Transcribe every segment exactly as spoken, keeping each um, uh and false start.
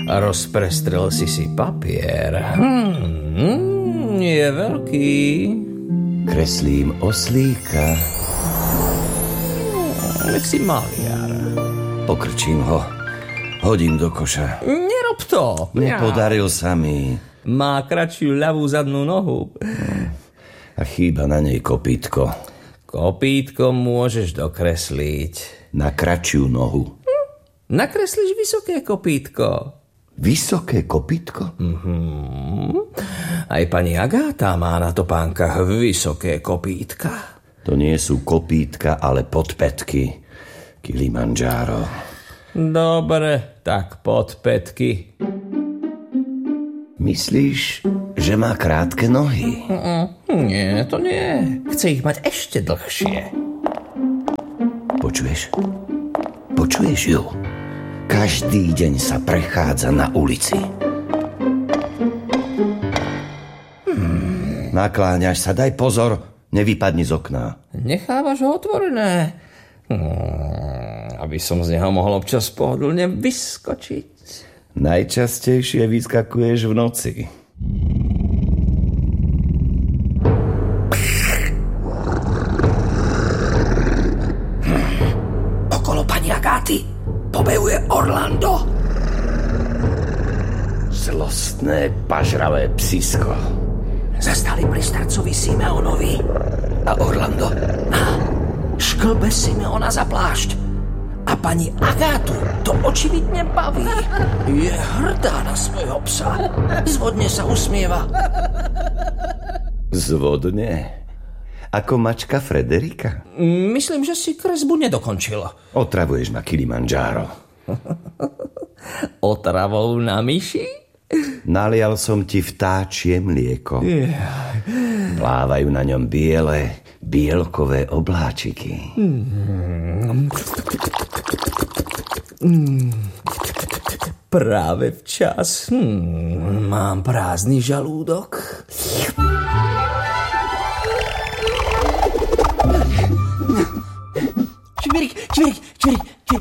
Rozprestrel si si papier. Hmm, je veľký. Kreslím oslíka. Veď si maliar. Pokrčím ho. Hodím do koša. Nerob to. Nepodaril sa mi. Má kratšiu ľavú zadnú nohu. A chýba na nej kopítko. Kopítko môžeš dokresliť. Na kratšiu nohu. Hm. Nakreslíš vysoké kopítko. Vysoké kopítko? Mm-hmm. Aj pani Agáta má na topánkach vysoké kopítka. To nie sú kopítka, ale podpätky. Kilimandžáro. Dobre, tak podpätky. Myslíš, že má krátke nohy? Mm-mm. Nie, to nie. Chce ich mať ešte dlhšie. Počuješ? Počuješ ju? Každý deň sa prechádza na ulici. Hmm. Nakláňaš sa, daj pozor, nevypadni z okna. Nechávaš ho otvorené. Hmm, aby som z neho mohol občas pohodlne vyskočiť. Najčastejšie vyskakuješ v noci. Okolo pani Agáty pobehuje Orlando. Zlostné, pažravé psisko. Zastali pri starcovi Simeonovi. A Orlando? Šklbe Simeona za plášť. A pani Agátu to očividne baví. Je hrdá na svojho psa. Zvodne sa usmieva. Zvodne? Ako mačka Frederika? Myslím, že si kresbu nedokončil. Otravuješ ma, Kilimandžáro. Otravou na myši? Nalial som ti vtáčie mlieko. Plávajú na ňom biele, bielkové obláčiky. Mm. Mm. Práve včas. Mm. Mám prázdny žalúdok. Čvirik, čvirik, čvirik, čvirik.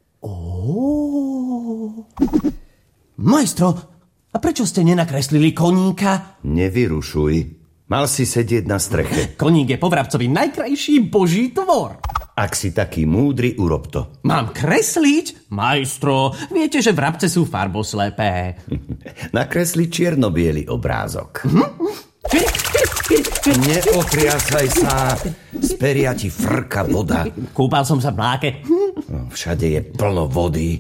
Óóóó. Majstro, a prečo ste nenakreslili koníka? Nevyrušuj. Mal si sedieť na streche. Koník je po vrabcovi najkrajší boží tvor. Ak si taký múdry, urob to. Mám kresliť? Majstro, viete, že vrabce sú farboslepé. Nakresli čierno-biely obrázok. Hm? Neotriasaj sa. Z peria ti frka voda. Kúpal som sa v mláke. Všade je plno vody.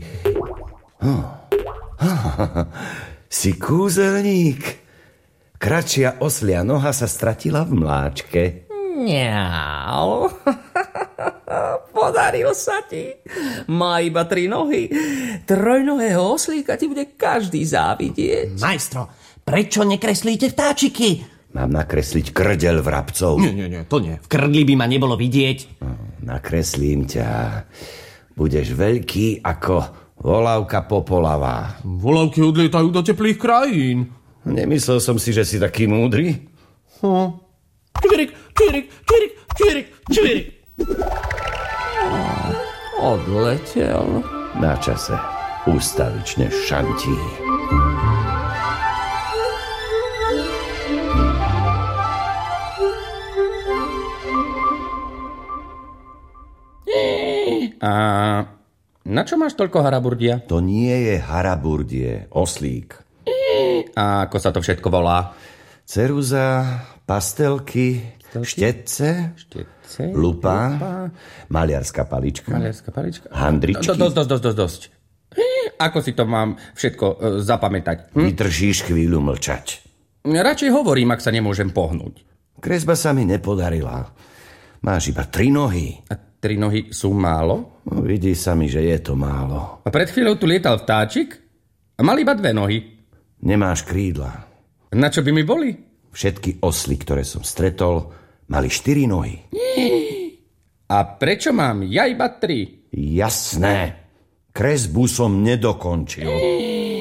Si kúzelník. Kratšia oslia noha sa stratila v mláčke. Mňau. Podaril sa ti. Má iba tri nohy. Trojnohého oslíka ti bude každý závidieť. Majstro, prečo nekreslíte vtáčiky? Mám nakresliť krdeľ vrabcov. Nie, nie, nie, to nie. V krdli by ma nebolo vidieť. Nakreslím ťa. Budeš veľký ako volávka popolavá. Volávky odlietajú do teplých krajín. Nemyslel som si, že si taký múdry. Hm. Čvirik, čvirik, čvirik, čvirik, čvirik. Odletel. Na čase. Ústavične šantí. A na čo máš toľko haraburdia? To nie je haraburdie, oslík. A ako sa to všetko volá? Ceruza, pastelky, štetce, štetce lupa, lupa, maliarská palička, maliarská palička, handričky. Dosť, dosť, dosť, dosť, dosť. Ako si to mám všetko uh, zapamätať? Hm? Vydržíš chvíľu mlčať. Radšej hovorím, ak sa nemôžem pohnúť. Kresba sa mi nepodarila. Máš iba tri nohy. A tri nohy sú málo? No, vidí sa mi, že je to málo. A pred chvíľou tu lietal vtáčik a mal iba dve nohy. Nemáš krídla. Na čo by mi boli? Všetky osly, ktoré som stretol, mali štyri nohy. A prečo mám ja iba tri? Jasné. Kresbu som nedokončil.